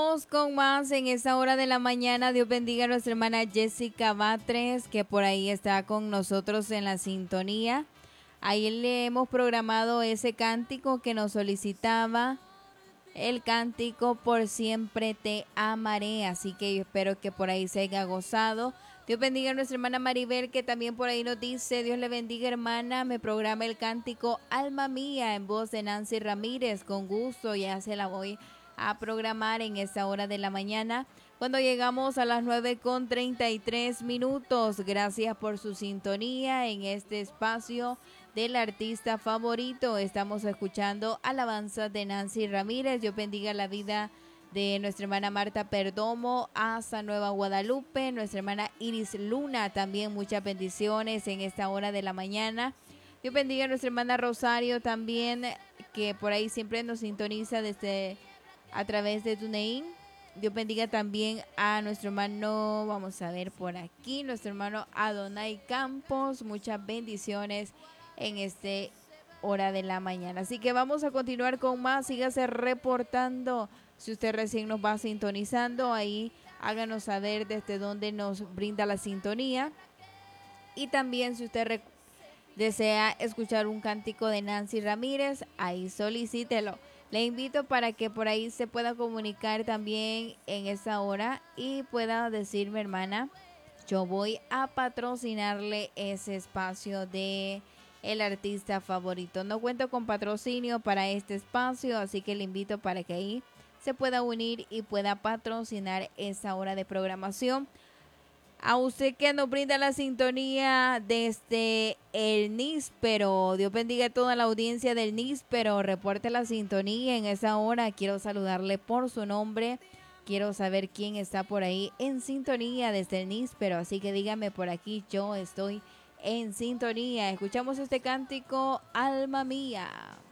Vamos con más en esta hora de la mañana. Dios bendiga a nuestra hermana Jessica Batres, que por ahí está con nosotros en la sintonía. Ahí le hemos programado ese cántico que nos solicitaba, el cántico Por siempre te amaré. Así que yo espero que por ahí se haya gozado. Dios bendiga a nuestra hermana Maribel, que también por ahí nos dice: Dios le bendiga, hermana, me programa el cántico Alma Mía en voz de Nancy Ramírez. Con gusto, ya se la voy a programar en esta hora de la mañana, cuando llegamos a las 9:33. Gracias por su sintonía en este espacio del artista favorito. Estamos escuchando alabanzas de Nancy Ramírez. Dios bendiga la vida de nuestra hermana Marta Perdomo hasta Nueva Guadalupe, nuestra hermana Iris Luna, también muchas bendiciones en esta hora de la mañana. Dios bendiga a nuestra hermana Rosario también, que por ahí siempre nos sintoniza desde a través de TuneIn. Dios bendiga también a nuestro hermano, vamos a ver por aquí, nuestro hermano Adonai Campos. Muchas bendiciones en este hora de la mañana. Así que vamos a continuar con más. Sígase reportando. Si usted recién nos va sintonizando, ahí háganos saber desde dónde nos brinda la sintonía. Y también si usted desea escuchar un cántico de Nancy Ramírez, ahí solicítelo. Le invito para que por ahí se pueda comunicar también en esta hora y pueda decirme: hermana, yo voy a patrocinarle ese espacio de el artista favorito. No cuento con patrocinio para este espacio, así que le invito para que ahí se pueda unir y pueda patrocinar esa hora de programación. A usted que nos brinda la sintonía desde el Níspero, Dios bendiga a toda la audiencia del Níspero. Reporte la sintonía en esa hora. Quiero saludarle por su nombre. Quiero saber quién está por ahí en sintonía desde el Níspero. Así que dígame por aquí, yo estoy en sintonía. Escuchamos este cántico, Alma Mía.